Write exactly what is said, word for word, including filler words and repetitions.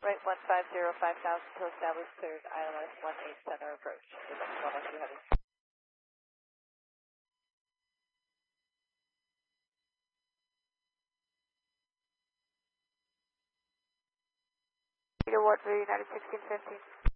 Right, one five zero five thousand to establish cleared I L S one eight center approach. one oh two heavy. Peter Ward for United sixteen fifteen.